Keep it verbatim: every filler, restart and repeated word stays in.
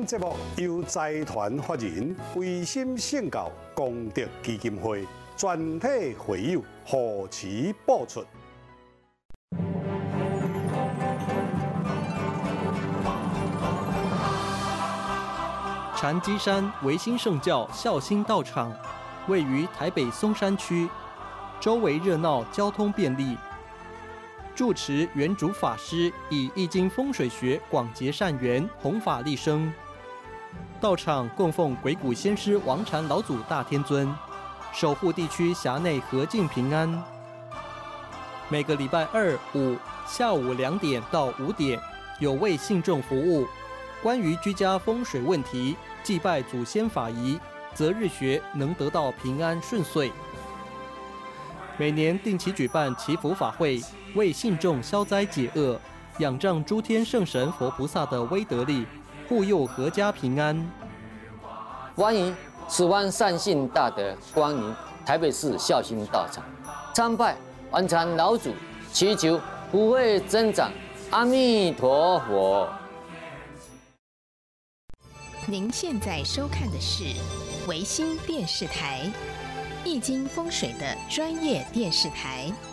本节目由财团法人维心圣教功德基金会全体会友贺齐播出。 禅机山维新圣教孝心道场位于台北松山区，周围热闹，交通便利。住持原主法师以易经风水学广结善缘，弘法利生。道场供奉鬼谷先师王禅老祖大天尊，守护地区辖内和静平安。每个礼拜二、五下午两点到五点有为信众服务，关于居家风水问题、祭拜祖先法仪、择日学能得到平安顺遂。每年定期举办祈福法会，为信众消灾解厄，仰仗诸天圣神佛菩萨的威德力，护佑阖家平安。 欢迎十万善信大德光临台北市孝心道场，参拜王禅老祖，祈求福慧增长。阿弥陀佛。 您现在收看的是维新电视台，易经风水的专业电视台。